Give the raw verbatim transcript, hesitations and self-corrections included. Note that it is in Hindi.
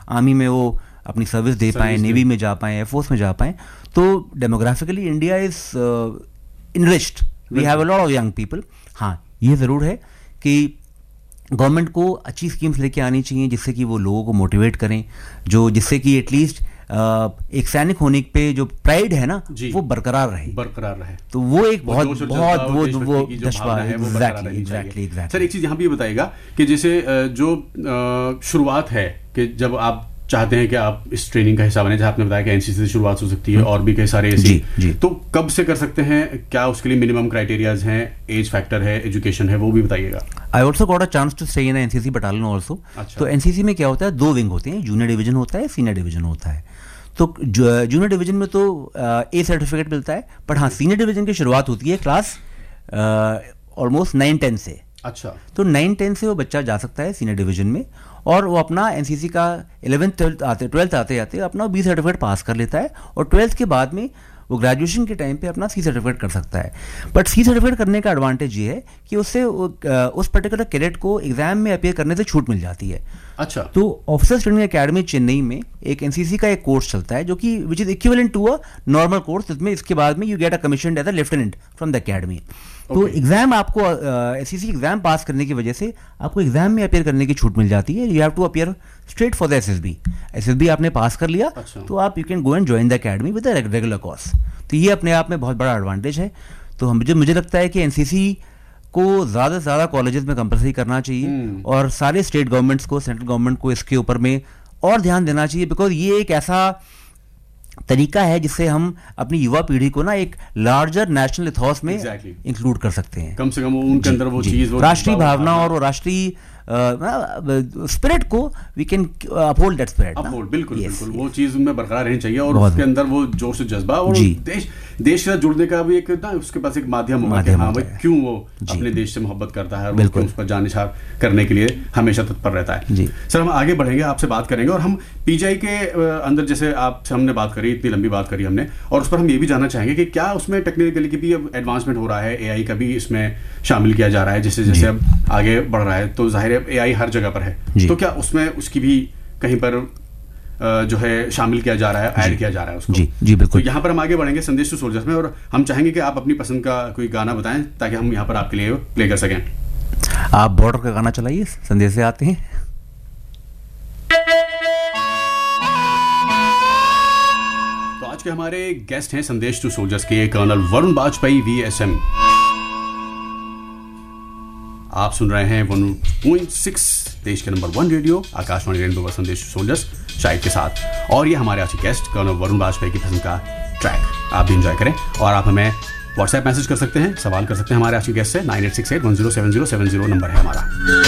आर्मी में वो अपनी सर्विस दे पाएँ, नेवी में जा पाएँ, एयरफोर्स में जा पाएँ। तो demographically India is enriched, we have a lot of young people. हाँ, ये ज़रूर है कि गवर्नमेंट को अच्छी स्कीम्स लेके आनी चाहिए जिससे कि वो लोगों को मोटिवेट करें, जो जिससे कि एटलीस्ट Uh, एक सैनिक होने पे जो प्राइड है ना वो बरकरार रहे बरकरार रहे तो वो एक बहुत बहुत वो वो जज्बा है। Exactly exactly exactly. सर एक चीज़ यहाँ भी बताइएगा कि जैसे जो शुरुआत है कि जब आप चाहते हैं कि आप इस ट्रेनिंग का हिस्सा बने, जहाँ आपने बताया कि एनसीसी से शुरुआत हो सकती है और भी कई सारे ऐसे, तो कब से कर सकते हैं, क्या उसके लिए मिनिमम क्राइटेरियाज हैं, एज फैक्टर है, एजुकेशन है, वो भी बताइएगा। I also got a chance to stay in NCC battalion also. तो एनसीसी में क्या होता है, दो विंग होते हैं, जूनियर डिवीजन होता है, सीनियर डिवीजन होता है। तो जूनियर डिवीजन में तो ए सर्टिफिकेट मिलता है, बट हाँ सीनियर डिवीजन की शुरुआत होती है क्लास ऑलमोस्ट नाइन टेन से। अच्छा। तो नाइन टेन से वो बच्चा जा सकता है सीनियर डिवीजन में और वो अपना एनसीसी का इलेवेंथ ट्वेल्थ आते ट्वेल्थ आते आते अपना बी सर्टिफिकेट पास कर लेता है और ट्वेल्थ के बाद में वो ग्रेजुएशन के टाइम पे अपना सी सर्टिफिकेट कर सकता है। बट सी सर्टिफिकेट करने का एडवांटेज ये है कि उससे उस पर्टिकुलर कैडेट को एग्जाम में अपीयर करने से छूट मिल जाती है। अच्छा। तो ऑफिसर्स ट्रेनिंग एकेडमी चेन्नई में एक एनसीसी का एक कोर्स चलता है जो कि which is equivalent to a normal course, जिसमें इसके बाद में you get a commission as a lieutenant from the academy. तो एग्जाम आपको एससीसी एग्जाम पास करने की वजह से आपको एग्जाम में अपीयर करने की छूट मिल जाती है। You have to appear straight for the SSB. SSB आपने पास कर लिया। अच्छा। तो आप you can go and join the academy with a regular course. तो ये अपने आप में बहुत बड़ा एडवांटेज है। तो हम मुझे लगता है कि एनसीसी को ज़्यादा से ज़्यादा कॉलेजेस में कंपलसरी करना चाहिए और सारे स्टेट गवर्नमेंट्स को, सेंट्रल गवर्नमेंट को इसके ऊपर में और ध्यान देना चाहिए, बिकॉज ये एक ऐसा तरीका है जिससे हम अपनी युवा पीढ़ी को ना एक लार्जर नेशनल इथॉस में इंक्लूड कर सकते हैं। कम से कम उनके अंदर वो चीज, राष्ट्रीय भावना और राष्ट्रीय स्पिरिट को we can uphold that spirit. Uphold, बिल्कुल बिल्कुल वो चीज उनमें बरकरार रहनी चाहिए और उसके अंदर वो जोश और जज्बा और देश देश से जुड़ने का भी एक ना उसके पास एक माध्यम होगा कि हाँ भाई क्यों वो अपने देश से मोहब्बत करता है और वो उस पर जान निछावर करने के लिए हमेशा तत्पर रहता है। सर हम आगे बढ़ेंगे, आपसे बात करेंगे और हम पीजीआई के अंदर जैसे आपसे हमने बात करी, इतनी लंबी बात करी हमने, और उस पर हम ये भी जानना चाहेंगे कि क्या उसमें टेक्निकली की भी अब एडवांसमेंट हो रहा है, एआई का भी इसमें शामिल किया जा रहा है जैसे जैसे अब आगे बढ़ रहा है, तो जाहिर है एआई हर जगह पर है, तो क्या उसमें उसकी भी कहीं पर जो है शामिल किया जा रहा है, ऐड किया जा रहा है उसको? जी जी बिल्कुल। तो यहाँ पर हम आगे बढ़ेंगे संदेश टू सोल्जर्स में और हम चाहेंगे कि आप अपनी पसंद का कोई गाना बताएं ताकि हम यहाँ पर आपके लिए प्ले कर सकें। आप बॉर्डर का गाना चलाइए, संदेश से आते हैं। तो आज के हमारे गेस्ट हैं संदेश टू सोल्जर्स के कर्नल वरुण बाजपेयी वीएसएम। आप सुन रहे हैं वन पॉइंट सिक्स देश के number one radio Akashvani radio पर संदेश टू सोल्जर्स शाहिद के साथ, और ये हमारे आज के गेस्ट कर्नल वरुण बाजपेयी की पसंद का ट्रैक आप भी एंजॉय करें। और आप हमें व्हाट्सएप मैसेज कर सकते हैं, सवाल कर सकते हैं हमारे आज के गेस्ट से। Nine eight six eight one zero seven zero seven zero number है हमारा।